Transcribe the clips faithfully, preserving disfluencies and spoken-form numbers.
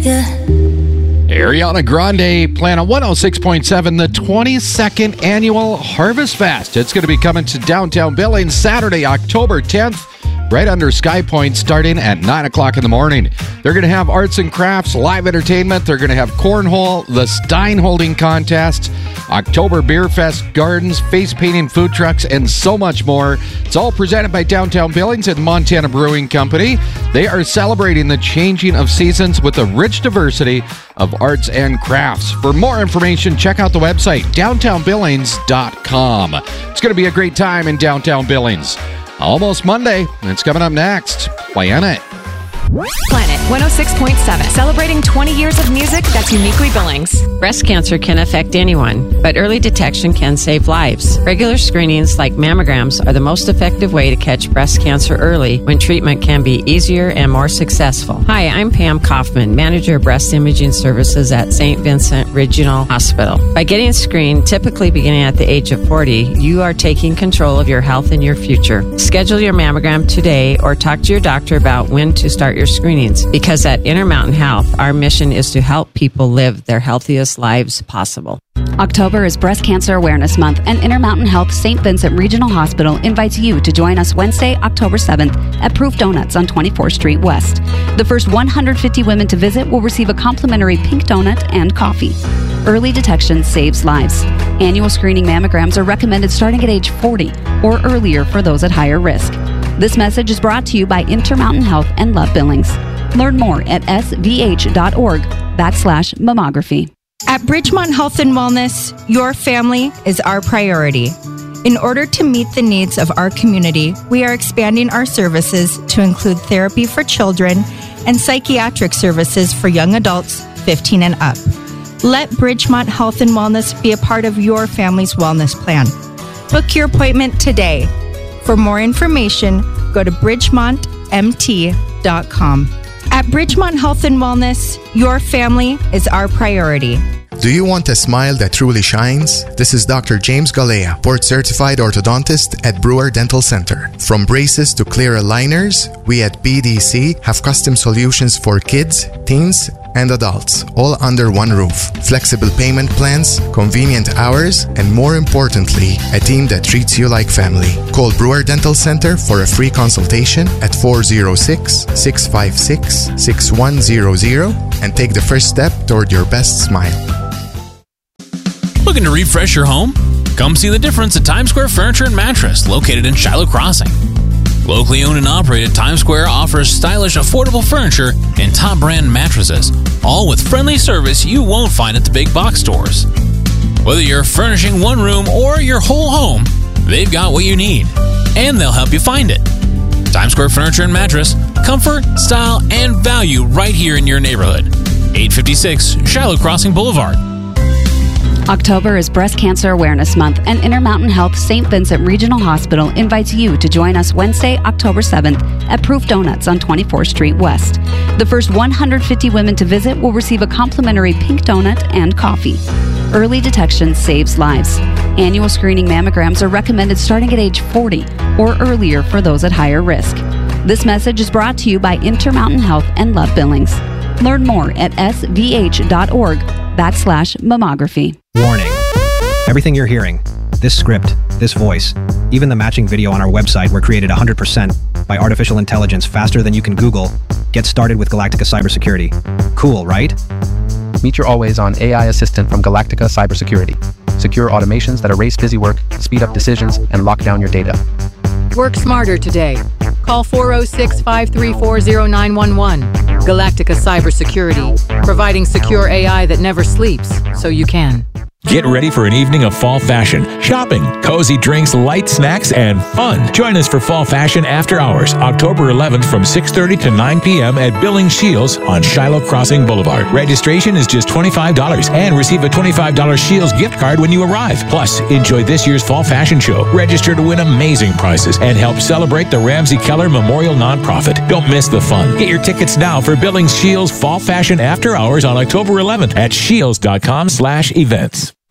Yeah. Ariana Grande playing on one oh six point seven, the twenty-second annual Harvest Fest. It's going to be coming to downtown Billings Saturday, October tenth, right under Sky Point, starting at nine o'clock in the morning. They're going to have arts and crafts, live entertainment. They're going to have cornhole, the Stein holding contest, October Beer Fest, gardens, face painting, food trucks, and so much more. It's all presented by Downtown Billings and Montana Brewing Company. They are celebrating the changing of seasons with a rich diversity of arts and crafts. For more information, check out the website, downtown billings dot com. It's going to be a great time in downtown Billings. Almost Monday. It's coming up next. Plan it. Planet one oh six point seven, celebrating twenty years of music that's uniquely Billings. Breast cancer can affect anyone, but early detection can save lives. Regular screenings like mammograms are the most effective way to catch breast cancer early when treatment can be easier and more successful. Hi, I'm Pam Kaufman, Manager of Breast Imaging Services at Saint Vincent Regional Hospital. By getting screened, typically beginning at the age of forty, you are taking control of your health and your future. Schedule your mammogram today or talk to your doctor about when to start your screenings, because at Intermountain Health, our mission is to help people live their healthiest lives possible. October is Breast Cancer Awareness Month, and Intermountain Health Saint Vincent Regional Hospital invites you to join us Wednesday, October seventh at Proof Donuts on twenty-fourth Street West. The first one hundred fifty women to visit will receive a complimentary pink donut and coffee. Early detection saves lives. Annual screening mammograms are recommended starting at age forty or earlier for those at higher risk. This message is brought to you by Intermountain Health and Love Billings. Learn more at svh.org backslash mammography. At Bridgemont Health and Wellness, your family is our priority. In order to meet the needs of our community, we are expanding our services to include therapy for children and psychiatric services for young adults fifteen and up. Let Bridgemont Health and Wellness be a part of your family's wellness plan. Book your appointment today. For more information, go to bridgemont m t dot com. At Bridgemont Health and Wellness, your family is our priority. Do you want a smile that truly shines? This is Doctor James Galea, board-certified orthodontist at Brewer Dental Center. From braces to clear aligners, we at B D C have custom solutions for kids, teens, and adults, all under one roof. Flexible payment plans, convenient hours, and more importantly, a team that treats you like family. Call Brewer Dental Center for a free consultation at four oh six, six five six, six one zero zero and take the first step toward your best smile. Looking to refresh your home? Come see the difference at Times Square Furniture and Mattress, located in Shiloh Crossing. Locally owned and operated, Times Square offers stylish, affordable furniture and top brand mattresses, all with friendly service you won't find at the big box stores. Whether you're furnishing one room or your whole home, they've got what you need, and they'll help you find it. Times Square Furniture and Mattress, comfort, style, and value right here in your neighborhood. eight fifty-six Shiloh Crossing Boulevard. October is Breast Cancer Awareness Month, and Intermountain Health Saint Vincent Regional Hospital invites you to join us Wednesday, October seventh at Proof Donuts on twenty-fourth Street West. The first one hundred fifty women to visit will receive a complimentary pink donut and coffee. Early detection saves lives. Annual screening mammograms are recommended starting at age forty or earlier for those at higher risk. This message is brought to you by Intermountain Health and Love Billings. Learn more at svh.org backslash mammography. Warning. Everything you're hearing, this script, this voice, even the matching video on our website were created one hundred percent by artificial intelligence faster than you can Google. Get started with Galactica Cybersecurity. Cool, right? Meet your always on A I assistant from Galactica Cybersecurity. Secure automations that erase busy work, speed up decisions, and lock down your data. Work smarter today. Call four oh six, five three four, oh nine one one. Galactica Cybersecurity, providing secure A I that never sleeps, so you can. Get ready for an evening of fall fashion, shopping, cozy drinks, light snacks, and fun. Join us for Fall Fashion After Hours, October eleventh from six thirty to nine p.m. at Billings Shields on Shiloh Crossing Boulevard. Registration is just twenty-five dollars and receive a twenty-five dollars Shields gift card when you arrive. Plus, enjoy this year's Fall Fashion Show. Register to win amazing prizes and help celebrate the Ramsey Keller Memorial Nonprofit. Don't miss the fun. Get your tickets now for Billings Shields Fall Fashion After Hours on October eleventh at shields dot com slash events.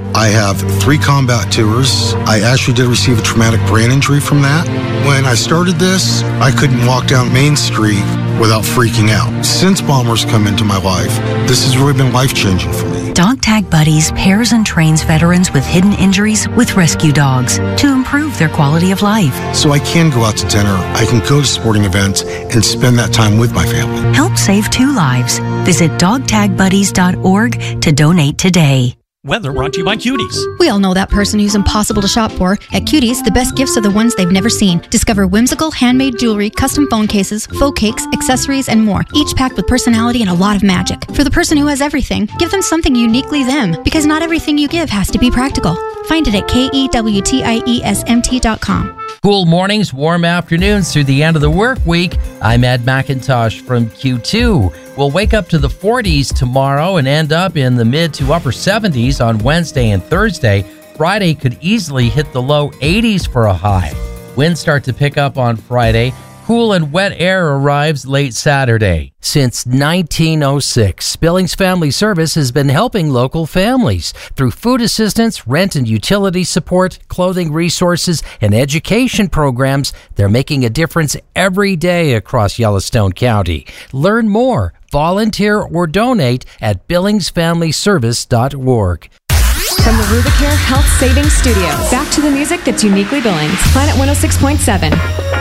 I have three combat tours. I actually did receive a traumatic brain injury from that. When I started this, I couldn't walk down Main Street without freaking out. Since Bombers come into my life, this has really been life-changing for me. Dog Tag Buddies pairs and trains veterans with hidden injuries with rescue dogs to improve their quality of life. So I can go out to dinner, I can go to sporting events, and spend that time with my family. Help save two lives. Visit dog tag buddies dot org to donate today. Weather brought to you by Cuties. We all know that person who's impossible to shop for. At Cuties, the best gifts are the ones they've never seen. Discover whimsical handmade jewelry, custom phone cases, faux cakes, accessories, and more, each packed with personality and a lot of magic. For the person who has everything, give them something uniquely them, because not everything you give has to be practical. Find it at K E W T I E S M T dot com. Cool mornings, warm afternoons through the end of the work week. I'm Ed McIntosh from Q two. We'll wake up to the forties tomorrow and end up in the mid to upper seventies on Wednesday and Thursday. Friday could easily hit the low eighties for a high. Winds start to pick up on Friday. Cool and wet air arrives late Saturday. Since nineteen oh six, Billings Family Service has been helping local families through food assistance, rent and utility support, clothing resources, and education programs. They're making a difference every day across Yellowstone County. Learn more, volunteer, or donate at billings family service dot org. From the Rubicare Health Savings Studios, back to the music that's uniquely Billings. Planet one oh six point seven.